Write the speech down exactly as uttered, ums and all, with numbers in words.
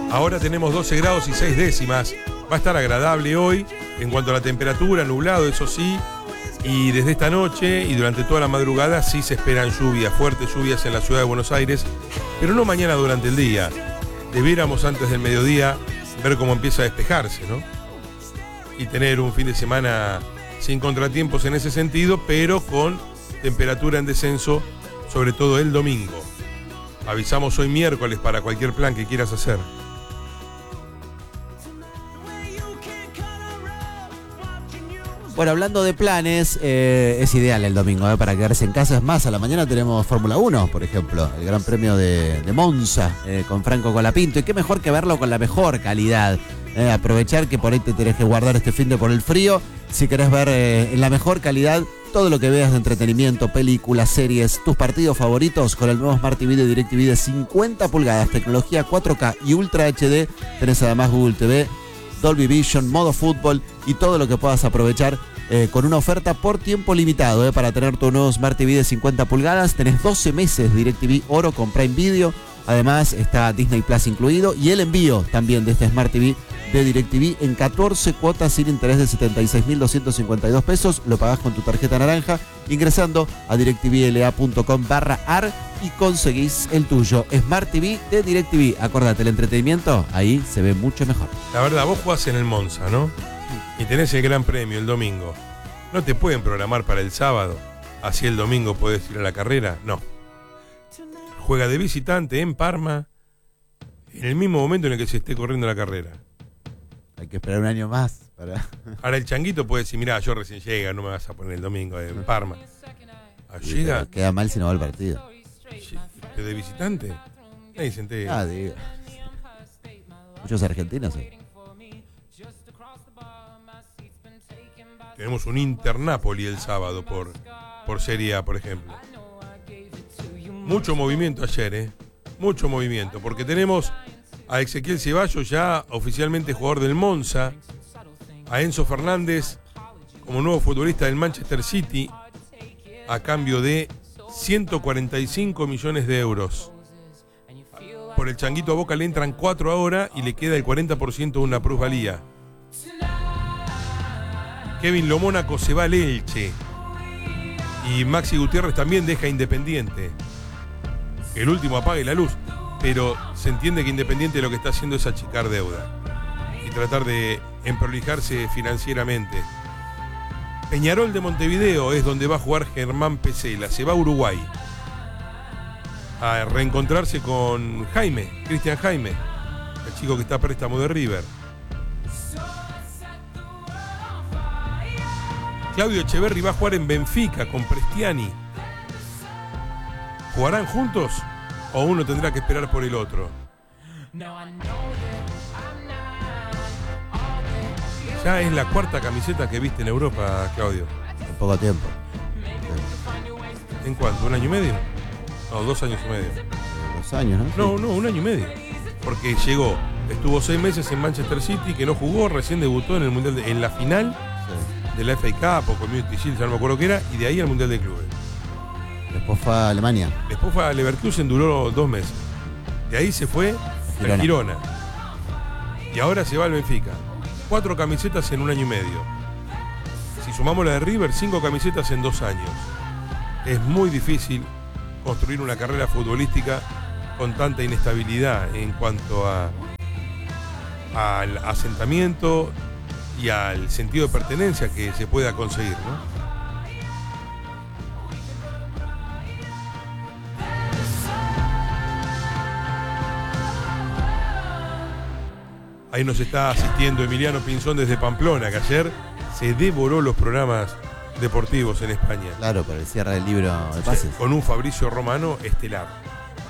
Ahora tenemos doce grados y seis décimas. Va a estar agradable hoy en cuanto a la temperatura, nublado, eso sí. Y desde esta noche y durante toda la madrugada sí se esperan lluvias, fuertes lluvias en la ciudad de Buenos Aires, pero no mañana durante el día. Debiéramos antes del mediodía ver cómo empieza a despejarse, ¿no? Y tener un fin de semana sin contratiempos en ese sentido, pero con temperatura en descenso, sobre todo el domingo. Avisamos hoy miércoles para cualquier plan que quieras hacer. Bueno, hablando de planes, eh, es ideal el domingo eh, para quedarse en casa. Es más, a la mañana tenemos Fórmula uno, por ejemplo, el Gran Premio de, de Monza eh, con Franco Colapinto. Y qué mejor que verlo con la mejor calidad. Eh, aprovechar que por ahí te tenés que guardar este fin de por el frío. Si querés ver eh, en la mejor calidad todo lo que veas de entretenimiento, películas, series, tus partidos favoritos con el nuevo Smart T V de DirecTV de cincuenta pulgadas, tecnología cuatro K y Ultra H D. Tenés además Google T V, Dolby Vision, modo fútbol y todo lo que puedas aprovechar eh, con una oferta por tiempo limitado. Eh, para tener tu nuevo Smart T V de cincuenta pulgadas tenés doce meses de DirecTV Oro con Prime Video. Además está Disney Plus incluido y el envío también de este Smart T V de DirecTV en catorce cuotas sin interés de setenta y seis mil doscientos cincuenta y dos pesos. Lo pagás con tu tarjeta naranja ingresando a directvla.com barra ar y conseguís el tuyo. Smart T V de DirecTV. Acordate, el entretenimiento ahí se ve mucho mejor. La verdad, vos jugás en el Monza, ¿no? Y tenés el Gran Premio el domingo. ¿No te pueden programar para el sábado? Así el domingo podés ir a la carrera. No. Juega de visitante en Parma en el mismo momento en el que se esté corriendo la carrera. Hay que esperar un año más para... Ahora el changuito puede decir, mirá, yo recién llega, no me vas a poner el domingo en Parma. Ah, llega... Queda mal si no va al partido. ¿De visitante? Nadie se entera. Ah, digo. Muchos argentinos, ¿eh? Tenemos un Inter-Napoli el sábado por, por Serie A, por ejemplo. Mucho movimiento ayer, ¿eh? Mucho movimiento, porque tenemos a Ezequiel Ceballos ya oficialmente jugador del Monza, a Enzo Fernández como nuevo futbolista del Manchester City a cambio de ciento cuarenta y cinco millones de euros. Por el changuito a Boca le entran cuatro ahora y le queda el cuarenta por ciento de una plusvalía. Kevin Lomónaco se va al Elche y Maxi Gutiérrez también deja Independiente. El último apague la luz, pero se entiende que Independiente lo que está haciendo es achicar deuda y tratar de emprolijarse financieramente. Peñarol de Montevideo es donde va a jugar Germán Pesela, se va a Uruguay a reencontrarse con Jaime, Cristian Jaime, el chico que está a préstamo de River. Claudio Echeverri va a jugar en Benfica con Prestiani. ¿Jugarán juntos o uno tendrá que esperar por el otro? Ya es la cuarta camiseta que viste en Europa, Claudio. En poco tiempo. ¿En cuánto? ¿Un año y medio? No, dos años y medio. Dos años, ¿no? No, no, un año y medio. Porque llegó, estuvo seis meses en Manchester City, que no jugó, recién debutó en el Mundial de, en la final sí. de la F A Cup o Community Shield, ya no me acuerdo qué era, y de ahí al Mundial de Clubes. Después fue a Alemania. Después fue a Leverkusen, duró dos meses. De ahí se fue Girona. a Girona. Y ahora se va al Benfica. Cuatro camisetas en un año y medio. Si sumamos la de River, cinco camisetas en dos años. Es muy difícil construir una carrera futbolística con tanta inestabilidad en cuanto a al asentamiento y al sentido de pertenencia que se pueda conseguir, ¿no? Ahí nos está asistiendo Emiliano Pinzón desde Pamplona, que ayer se devoró los programas deportivos en España. Claro, para el cierre del libro de pases. Con un Fabricio Romano estelar.